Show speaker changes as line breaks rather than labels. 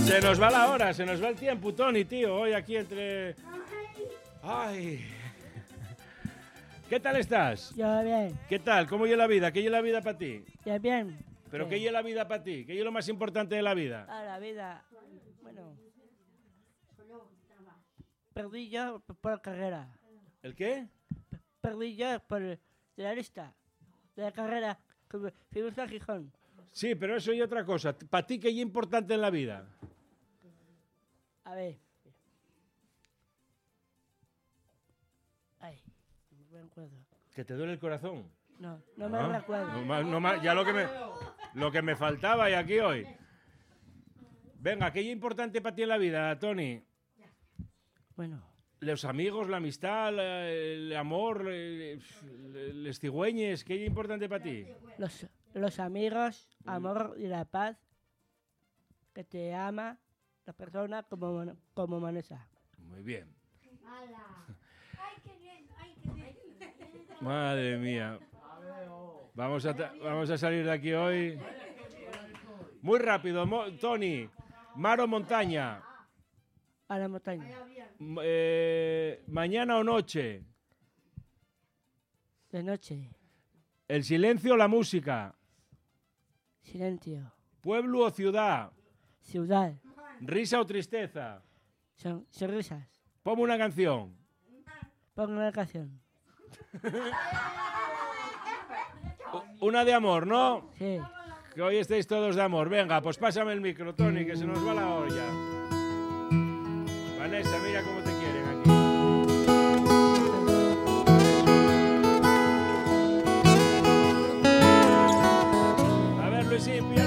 Se nos va la hora, se nos va el tiempo, Toni, tío. Hoy aquí entre... Ay. ¿Qué tal estás?
Yo bien.
¿Qué tal? ¿Cómo es la vida? ¿Qué es la vida para ti?
Yo bien.
¿Pero qué es la vida para ti? ¿Qué es lo más importante de la vida?
La vida, bueno, perdí yo por la carrera.
¿El qué?
Perdí yo por de la lista de la carrera que fuimos a Gijón.
Sí, pero eso y otra cosa. ¿Para ti qué es importante en la vida?
A ver. Ay, no me acuerdo.
¿Que te duele el corazón?
No me recuerdo.
Ya lo que me faltaba y aquí hoy. Venga, ¿qué es importante para ti en la vida, Toni?
Bueno,
Los amigos, la amistad, el amor, les cigüeñes, ¿qué es importante para ti?
los amigos, amor y la paz que te ama la persona como Vanessa.
Muy bien. Madre mía. Vamos a salir de aquí hoy. Muy rápido, Toni. ¿Mar o montaña?
A la montaña.
¿Mañana o noche?
De noche.
¿El silencio o la música?
Silencio.
¿Pueblo o ciudad?
Ciudad.
¿Risa o tristeza?
Sonrisas.
Ponme una canción.
Pongo una canción.
Una de amor, ¿no?
Sí.
Que hoy estéis todos de amor. Venga, pues pásame el micro, Toni, que se nos va la olla. Vanessa, mira cómo te quieren aquí. A ver, Luisín, píllalo.